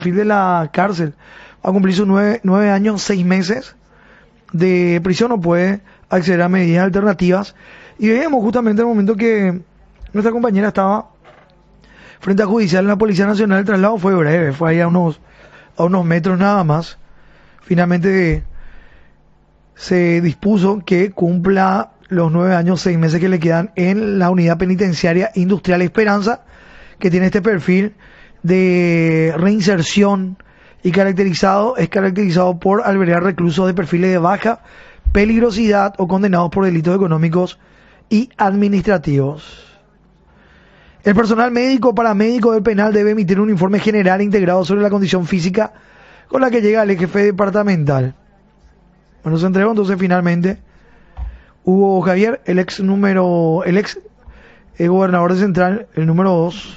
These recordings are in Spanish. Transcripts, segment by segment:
perfil de la cárcel. Va a cumplir sus 9 años, 6 meses de prisión, o puede acceder a medidas alternativas. Y veíamos justamente el momento que nuestra compañera estaba frente a judicial en la Policía Nacional. El traslado fue breve, fue ahí a unos metros nada más. Finalmente se dispuso que cumpla los 9 años, 6 meses que le quedan en la unidad penitenciaria Industrial Esperanza, que tiene este perfil de reinserción y es caracterizado por albergar reclusos de perfiles de baja peligrosidad o condenados por delitos económicos y administrativos. El personal médico paramédico del penal debe emitir un informe general integrado sobre la condición física con la que llega el jefe departamental. Bueno, se entregó entonces finalmente Hugo Javier, el ex gobernador de Central, el número 2,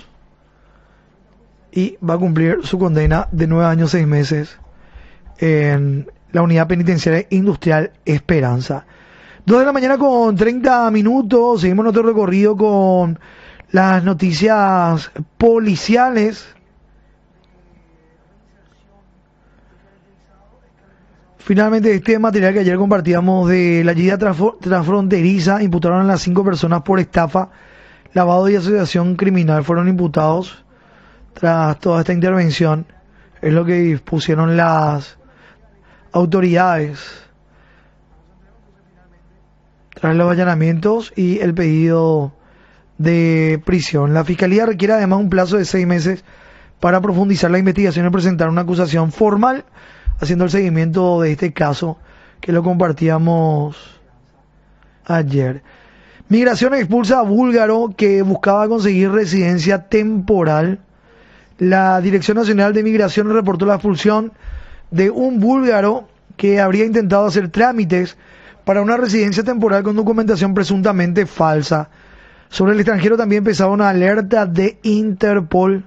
y va a cumplir su condena de 9 años, 6 meses en la unidad penitenciaria Industrial Esperanza. 2 de la mañana con 30 minutos, seguimos nuestro recorrido con las noticias policiales. Finalmente, este material que ayer compartíamos de la ayuda transfronteriza, imputaron a las 5 personas por estafa, lavado y asociación criminal. Fueron imputados tras toda esta intervención. Es lo que dispusieron las autoridades tras los allanamientos y el pedido de prisión. La Fiscalía requiere además un plazo de 6 meses para profundizar la investigación y presentar una acusación formal, haciendo el seguimiento de este caso que lo compartíamos ayer. Migración expulsa a búlgaro que buscaba conseguir residencia temporal. La Dirección Nacional de Migración reportó la expulsión de un búlgaro que habría intentado hacer trámites para una residencia temporal con documentación presuntamente falsa. Sobre el extranjero también pesaba una alerta de Interpol.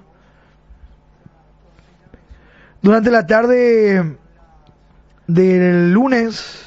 Durante la tarde del lunes,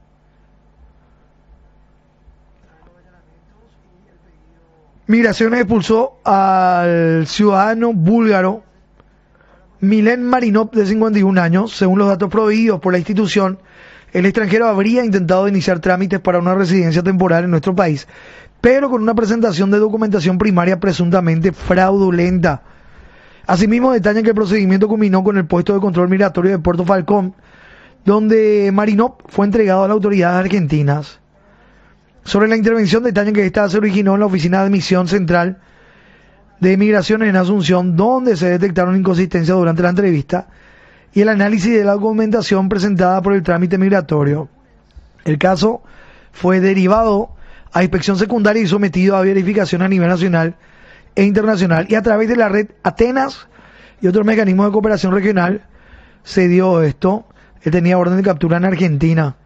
Migraciones expulsó al ciudadano búlgaro Milen Marinov, de 51 años. Según los datos proveídos por la institución, el extranjero habría intentado iniciar trámites para una residencia temporal en nuestro país, pero con una presentación de documentación primaria presuntamente fraudulenta. Asimismo, detallan que el procedimiento culminó con el puesto de control migratorio de Puerto Falcón, donde Marinov fue entregado a las autoridades argentinas. Sobre la intervención, detallan que esta se originó en la Oficina de Admisión Central de Migraciones en Asunción, donde se detectaron inconsistencias durante la entrevista y el análisis de la documentación presentada por el trámite migratorio. El caso fue derivado a inspección secundaria y sometido a verificación a nivel nacional e internacional, y a través de la red Atenas y otros mecanismos de cooperación regional se dio esto. Él tenía orden de captura en Argentina.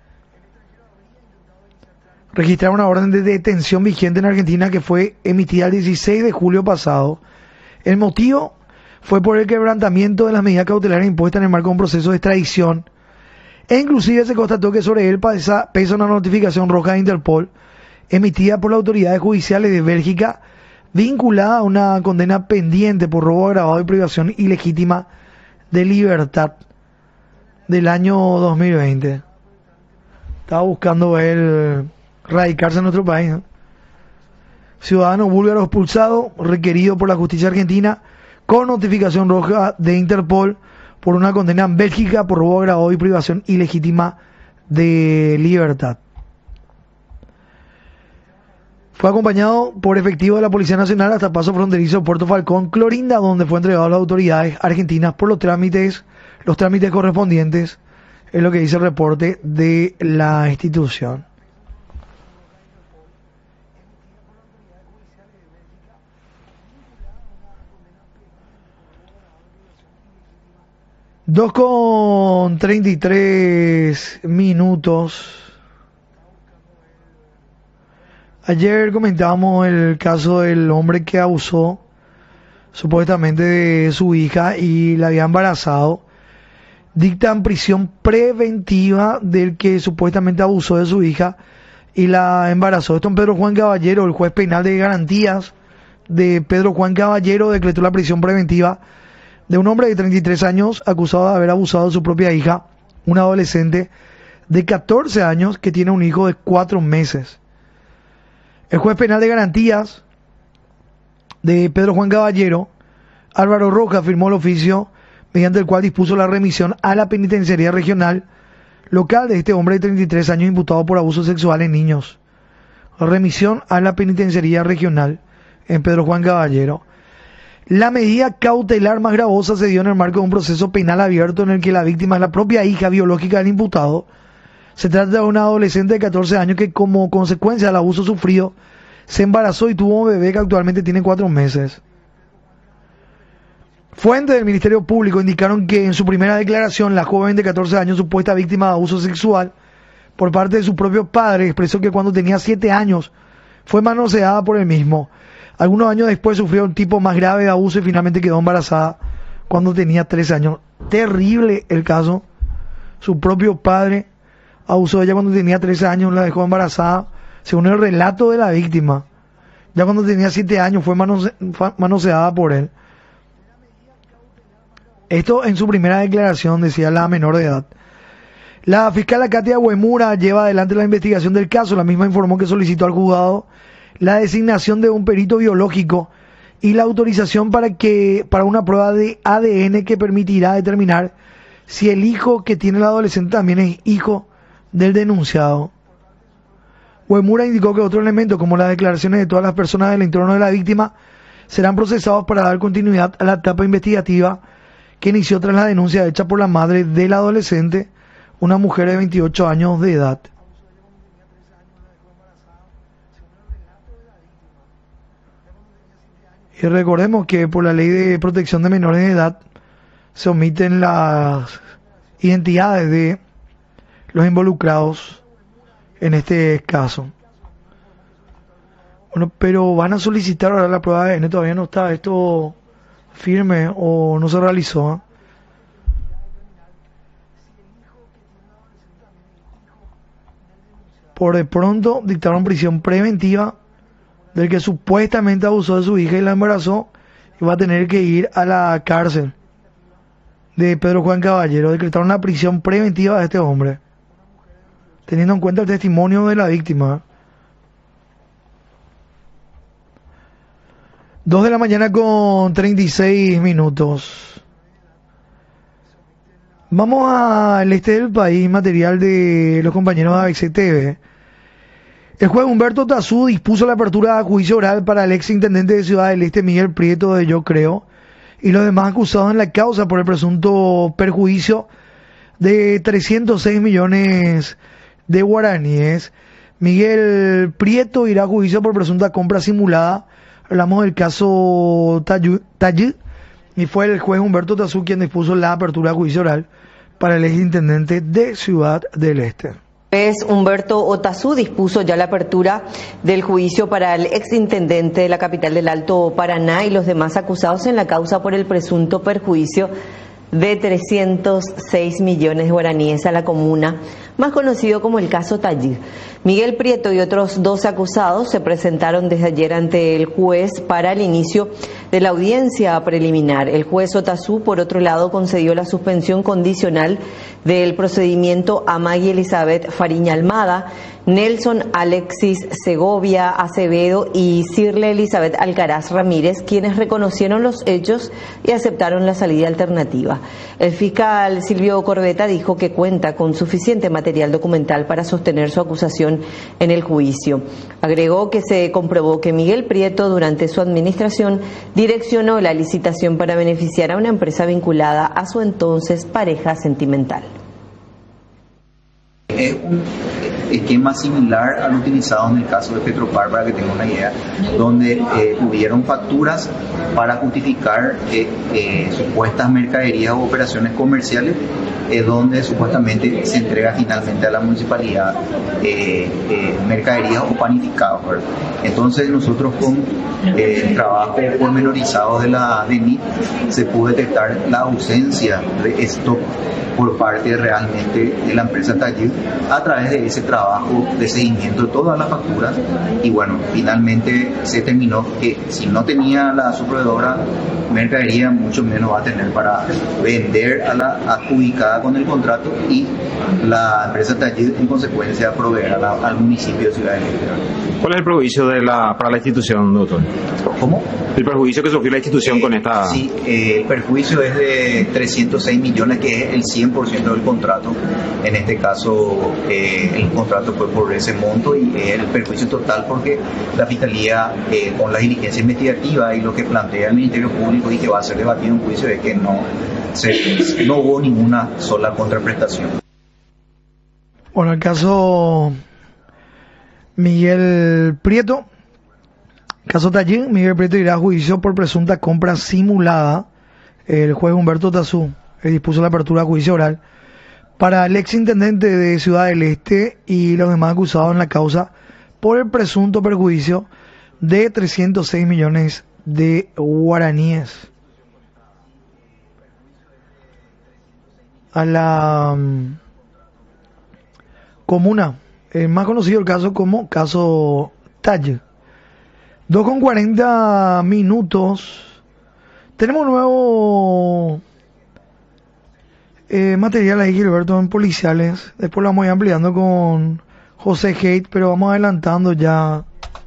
Registraron una orden de detención vigente en Argentina que fue emitida el 16 de julio pasado. El motivo fue por el quebrantamiento de las medidas cautelares impuestas en el marco de un proceso de extradición, e inclusive se constató que sobre él pesa una notificación roja de Interpol emitida por las autoridades judiciales de Bélgica, vinculada a una condena pendiente por robo agravado y privación ilegítima de libertad del año 2020. Estaba buscando él radicarse en nuestro país, ¿no? Ciudadano búlgaro expulsado, requerido por la justicia argentina con notificación roja de Interpol por una condena en Bélgica por robo agravado y privación ilegítima de libertad. Fue acompañado por efectivos de la Policía Nacional hasta paso fronterizo de Puerto Falcón, Clorinda, donde fue entregado a las autoridades argentinas por los trámites correspondientes, es lo que dice el reporte de la institución. Dos con 33 minutos. Ayer comentábamos el caso del hombre que abusó supuestamente de su hija y la había embarazado. Dictan prisión preventiva del que supuestamente abusó de su hija y la embarazó. Esto en Pedro Juan Caballero, el juez penal de garantías de Pedro Juan Caballero decretó la prisión preventiva de un hombre de 33 años acusado de haber abusado de su propia hija, una adolescente de 14 años que tiene un hijo de 4 meses. El juez penal de garantías de Pedro Juan Caballero, Álvaro Rojas, firmó el oficio mediante el cual dispuso la remisión a la penitenciaría regional local de este hombre de 33 años imputado por abuso sexual en niños. Remisión a la penitenciaría regional en Pedro Juan Caballero. La medida cautelar más gravosa se dio en el marco de un proceso penal abierto en el que la víctima es la propia hija biológica del imputado. Se trata de una adolescente de 14 años que, como consecuencia del abuso sufrido, se embarazó y tuvo un bebé que actualmente tiene 4 meses. Fuentes del Ministerio Público indicaron que en su primera declaración la joven de 14 años, supuesta víctima de abuso sexual por parte de su propio padre, expresó que cuando tenía 7 años fue manoseada por él mismo. Algunos años después sufrió un tipo más grave de abuso y finalmente quedó embarazada cuando tenía 13 años. Terrible el caso. Su propio padre abusó de ella cuando tenía 13 años, la dejó embarazada, según el relato de la víctima. Ya cuando tenía 7 años fue manoseada por él. Esto en su primera declaración, decía la menor de edad. La fiscal Katia Uemura lleva adelante la investigación del caso. La misma informó que solicitó al juzgado la designación de un perito biológico y la autorización para una prueba de ADN que permitirá determinar si el hijo que tiene el adolescente también es hijo del denunciado. Uemura indicó que otros elementos, como las declaraciones de todas las personas del entorno de la víctima, serán procesados para dar continuidad a la etapa investigativa que inició tras la denuncia hecha por la madre del adolescente, una mujer de 28 años de edad. Y recordemos que por la ley de protección de menores de edad se omiten las identidades de los involucrados en este caso. Bueno, pero van a solicitar ahora la prueba de ADN, todavía no está esto firme o no se realizó. Por de pronto dictaron prisión preventiva del que supuestamente abusó de su hija y la embarazó y va a tener que ir a la cárcel de Pedro Juan Caballero. Decretaron una prisión preventiva de este hombre, teniendo en cuenta el testimonio de la víctima. 2 de la mañana con 36 minutos. Vamos al este del país, material de los compañeros de ABC TV. El juez Humberto Tazú dispuso la apertura de juicio oral para el ex intendente de Ciudad del Este, Miguel Prieto de Yo Creo, y los demás acusados en la causa por el presunto perjuicio de 306 millones de guaraníes. Miguel Prieto irá a juicio por presunta compra simulada. Hablamos del caso Tayud, y fue el juez Humberto Tazú quien dispuso la apertura de juicio oral para el ex intendente de Ciudad del Este. El juez Humberto Otazú dispuso ya la apertura del juicio para el exintendente de la capital del Alto Paraná y los demás acusados en la causa por el presunto perjuicio de 306 millones de guaraníes a la comuna, más conocido como el caso Tayud. Miguel Prieto y otros 2 acusados se presentaron desde ayer ante el juez para el inicio de la audiencia preliminar. El juez Otazú, por otro lado, concedió la suspensión condicional del procedimiento a Maggie Elizabeth Fariña Almada, Nelson Alexis Segovia Acevedo y Cirle Elizabeth Alcaraz Ramírez, quienes reconocieron los hechos y aceptaron la salida alternativa. El fiscal Silvio Corbeta dijo que cuenta con suficiente material documental para sostener su acusación en el juicio. Agregó que se comprobó que Miguel Prieto, durante su administración, direccionó la licitación para beneficiar a una empresa vinculada a su entonces pareja sentimental. Un esquema similar al utilizado en el caso de Petropar, para que tengan una idea, donde hubieron facturas para justificar supuestas mercaderías o operaciones comerciales donde supuestamente se entrega finalmente a la municipalidad mercaderías o panificados, ¿verdad? Entonces nosotros con el trabajo pormenorizado de la DENIT se pudo detectar la ausencia de stock por parte realmente de la empresa Taller a través de ese trabajo de seguimiento de todas las facturas, y bueno, finalmente se terminó que si no tenía la subproveedora mercadería, mucho menos va a tener para vender a la adjudicada con el contrato, y la empresa Taller en consecuencia proveer al municipio de Ciudad del Este. ¿Cuál es el perjuicio para la institución, doctor? ¿Cómo? El perjuicio que sufrió la institución con esta... Sí, el perjuicio es de 306 millones, que es el 100% del contrato. En este caso, el contrato fue por ese monto, y el perjuicio total porque la Fiscalía, con la diligencia investigativa y lo que plantea el Ministerio Público y que va a ser debatido en juicio, es que no hubo ninguna sola contraprestación. Bueno, el caso Miguel Prieto, caso Tallín, Miguel Prieto irá a juicio por presunta compra simulada. El juez Humberto Tazú dispuso la apertura a juicio oral para el exintendente de Ciudad del Este y los demás acusados en la causa por el presunto perjuicio de 306 millones de guaraníes a la comuna, más conocido el caso como caso Talle. 2:40 Tenemos un nuevo material ahí, Gilberto, en policiales. Después lo vamos a ir ampliando con José Haidt, pero vamos adelantando ya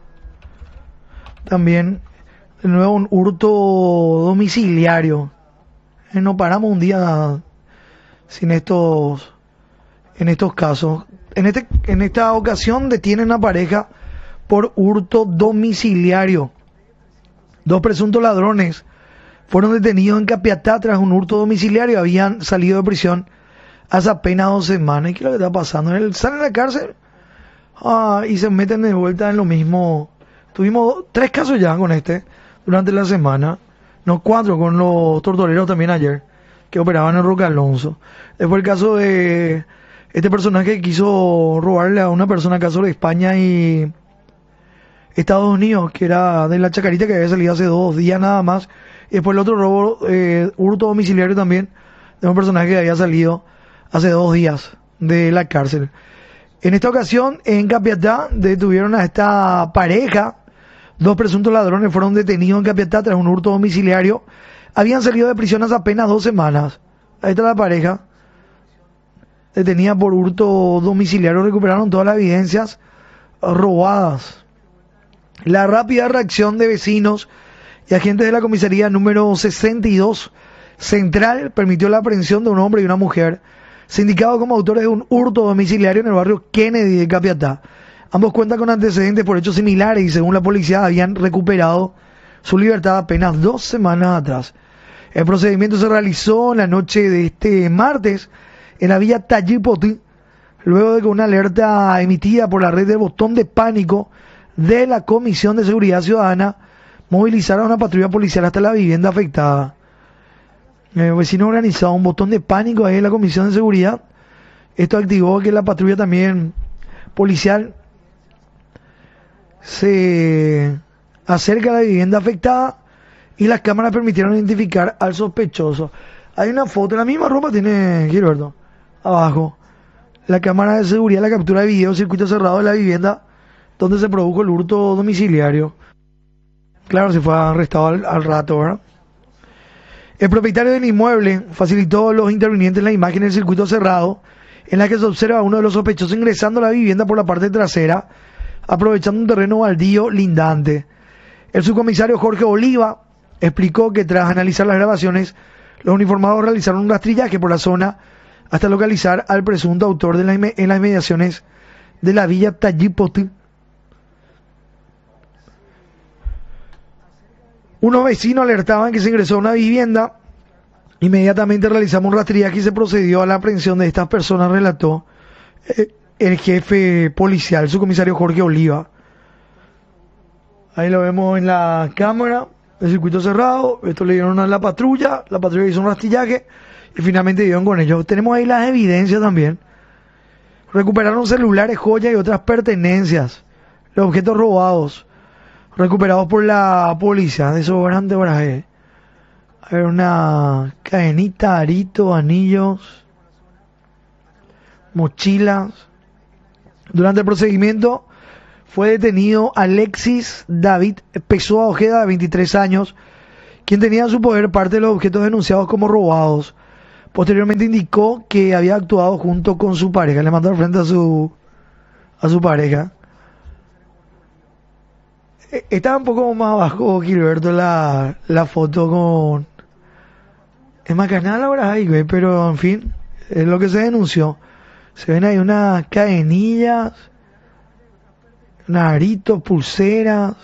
también de nuevo un hurto domiciliario. No paramos un día sin en estos casos. En esta ocasión detienen a pareja por hurto domiciliario. 2 presuntos ladrones fueron detenidos en Capiatá tras un hurto domiciliario. Habían salido de prisión hace apenas 2 semanas. ¿Y qué es lo que está pasando? Salen de la cárcel y se meten de vuelta en lo mismo. Tuvimos 3 casos ya con durante la semana. No, 4 con los tortoreros también ayer, que operaban en Roque Alonso. Después el caso de este personaje que quiso robarle a una persona, caso de España y Estados Unidos, que era de la Chacarita, que había salido hace 2 días nada más. Y después el otro robo, hurto domiciliario también, de un personaje que había salido hace 2 días de la cárcel. En esta ocasión, en Capiatá, detuvieron a esta pareja. 2 presuntos ladrones fueron detenidos en Capiatá tras un hurto domiciliario. Habían salido de prisión hace apenas 2 semanas. Ahí está la pareja detenida por hurto domiciliario. Recuperaron todas las evidencias robadas. La rápida reacción de vecinos y agentes de la comisaría número 62 Central permitió la aprehensión de un hombre y una mujer sindicados como autores de un hurto domiciliario en el barrio Kennedy de Capiatá. Ambos cuentan con antecedentes por hechos similares y según la policía habían recuperado su libertad apenas 2 semanas atrás. El procedimiento se realizó en la noche de este martes en la villa Tallipotí, luego de que una alerta emitida por la red de botón de pánico de la Comisión de Seguridad Ciudadana movilizara a una patrulla policial hasta la vivienda afectada. El vecino organizó un botón de pánico ahí en la Comisión de Seguridad. Esto activó que la patrulla también policial se acerca a la vivienda afectada y las cámaras permitieron identificar al sospechoso. Hay una foto, la misma ropa tiene Gilberto, abajo. La cámara de seguridad, la captura de video, circuito cerrado de la vivienda donde se produjo el hurto domiciliario. Claro, se fue arrestado al rato, ¿verdad? El propietario del inmueble facilitó a los intervinientes la imagen del circuito cerrado en la que se observa a uno de los sospechosos ingresando a la vivienda por la parte trasera, aprovechando un terreno baldío lindante. El subcomisario Jorge Oliva explicó que tras analizar las grabaciones, los uniformados realizaron un rastrillaje por la zona hasta localizar al presunto autor en las inmediaciones de la villa Tallipotí. Unos vecinos alertaban que se ingresó a una vivienda. Inmediatamente realizamos un rastrillaje y se procedió a la aprehensión de estas personas, relató el jefe policial, su comisario Jorge Oliva. Ahí lo vemos en la cámara, el circuito cerrado. Esto le dieron a la patrulla hizo un rastrillaje y finalmente dieron con ellos. Tenemos ahí las evidencias también. Recuperaron celulares, joyas y otras pertenencias. Los objetos robados, recuperados por la policía. Desodorante, braje. A ver, una cadenita, arito, anillos, mochilas. Durante el procedimiento fue detenido Alexis David Pessoa Ojeda, de 23 años, quien tenía en su poder parte de los objetos denunciados como robados. Posteriormente indicó que había actuado junto con su pareja. Le mandó al frente a su pareja. Estaba un poco más abajo, Gilberto, la foto con... Es más canal ahora ahí, güey, pero en fin, es lo que se denunció. Se ven ahí unas cadenillas, unos aritos, pulseras.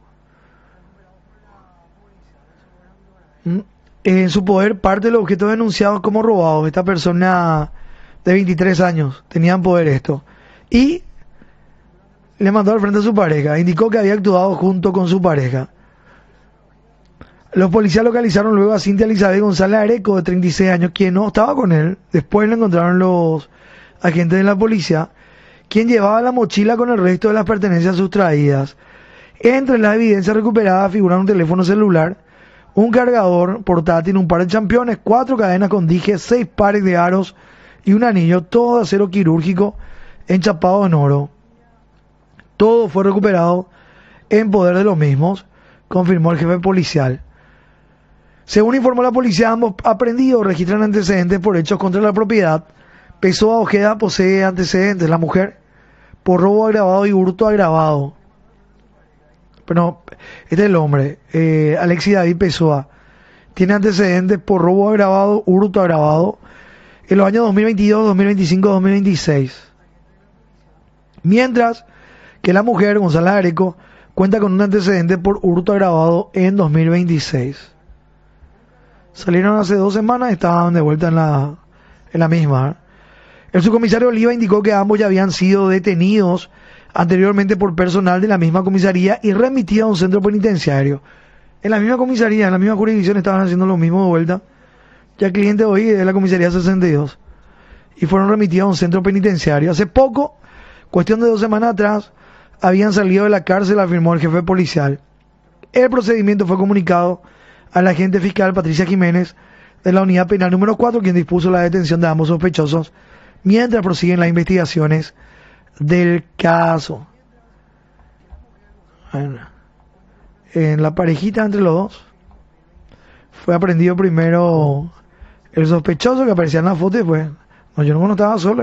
En su poder parte de los objetos denunciados como robados. Esta persona de 23 años tenía en poder esto. Y le mandó al frente a su pareja. Indicó que había actuado junto con su pareja. Los policías localizaron luego a Cintia Elizabeth González Areco, de 36 años, quien no estaba con él. Después lo encontraron los agentes de la policía, quien llevaba la mochila con el resto de las pertenencias sustraídas. Entre las evidencias recuperadas figuran un teléfono celular, un cargador portátil, un par de championes, 4 cadenas con dije, 6 pares de aros y un anillo, todo de acero quirúrgico enchapado en oro. Todo fue recuperado en poder de los mismos, confirmó el jefe policial. Según informó la policía, ambos aprehendidos registran antecedentes por hechos contra la propiedad. Pessoa Ojeda posee antecedentes, la mujer, por robo agravado y hurto agravado. Pero este es el hombre, Alexis David Pessoa, tiene antecedentes por robo agravado, hurto agravado, en los años 2022, 2025, 2026. Mientras que la mujer, González Areco, cuenta con un antecedente por hurto agravado en 2026. Salieron hace 2 semanas y estaban de vuelta en la misma. El subcomisario Oliva indicó que ambos ya habían sido detenidos anteriormente por personal de la misma comisaría y remitidos a un centro penitenciario. En la misma comisaría, en la misma jurisdicción, estaban haciendo lo mismo de vuelta. Ya cliente hoy de la comisaría 62. Y fueron remitidos a un centro penitenciario. Hace poco, cuestión de 2 semanas atrás, habían salido de la cárcel, afirmó el jefe policial. El procedimiento fue comunicado a la agente fiscal Patricia Jiménez de la Unidad Penal número 4, quien dispuso la detención de ambos sospechosos mientras prosiguen las investigaciones del caso. Bueno, en la parejita entre los dos fue aprehendido primero el sospechoso que aparecía en la foto y después, no, yo no estaba solo.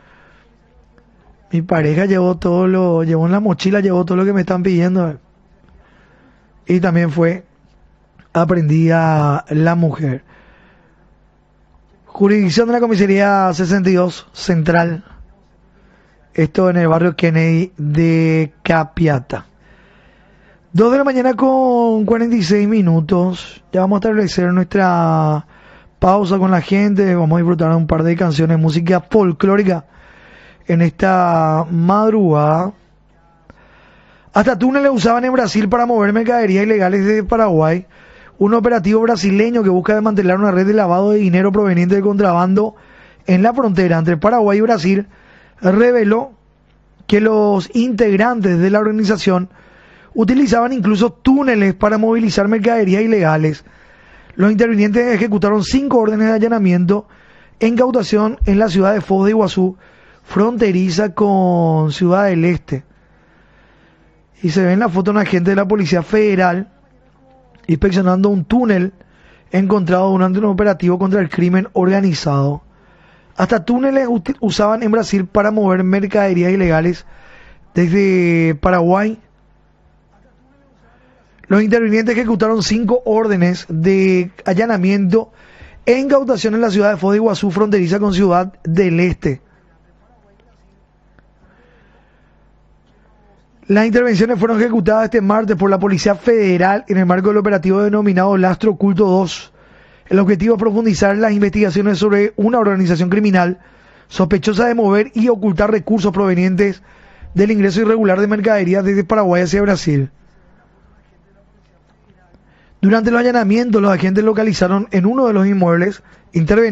Mi pareja llevó en la mochila, llevó todo lo que me están pidiendo. Y también fue aprendida la mujer. Jurisdicción de la comisaría 62 Central. Esto en el barrio Kennedy de Capiata. 2 de la mañana con 46 minutos. Ya vamos a establecer nuestra pausa con la gente. Vamos a disfrutar de un par de canciones, música folclórica en esta madrugada. Hasta túneles usaban en Brasil para mover mercaderías ilegales desde Paraguay. Un operativo brasileño que busca desmantelar una red de lavado de dinero proveniente de contrabando en la frontera entre Paraguay y Brasil reveló que los integrantes de la organización utilizaban incluso túneles para movilizar mercaderías ilegales. Los intervinientes ejecutaron 5 órdenes de allanamiento e incautación en la ciudad de Foz de Iguazú, fronteriza con Ciudad del Este. Y se ve en la foto un agente de la Policía Federal inspeccionando un túnel encontrado durante un operativo contra el crimen organizado. Hasta túneles usaban en Brasil para mover mercaderías ilegales desde Paraguay. Los intervinientes ejecutaron 5 órdenes de allanamiento e incautación en la ciudad de Foz de Iguazú, fronteriza con Ciudad del Este. Las intervenciones fueron ejecutadas este martes por la Policía Federal en el marco del operativo denominado Lastro Oculto 2. El objetivo es profundizar las investigaciones sobre una organización criminal sospechosa de mover y ocultar recursos provenientes del ingreso irregular de mercaderías desde Paraguay hacia Brasil. Durante los allanamientos, los agentes localizaron en uno de los inmuebles intervenidos